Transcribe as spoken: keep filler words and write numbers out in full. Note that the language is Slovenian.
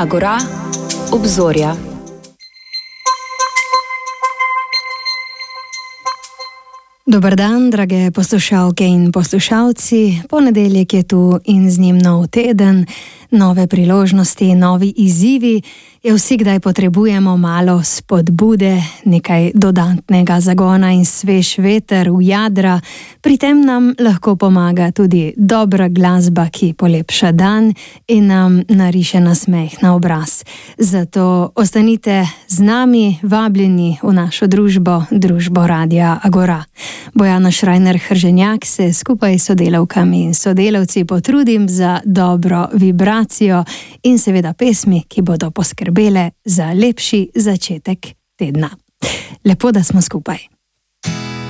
Agora, obzorja. Dober dan, drage poslušalke in poslušalci. Ponedeljek je tu in z njim nov teden, nove priložnosti, novi izzivi. Je vsi kdaj potrebujemo malo spodbude, nekaj dodatnega zagona in svež veter v jadra. Pri tem nam lahko pomaga tudi dobra glasba, ki polepša dan in nam nariše nasmeh na obraz. Zato ostanite z nami, vabljeni v našo družbo, družbo Radia Agora. Bojana Šrajner-Hrženjak se skupaj s sodelavkami in sodelavci potrudim za dobro vibracijo in seveda pesmi, ki bodo poskrbele za lepši začetek tedna. Lepo, da smo skupaj.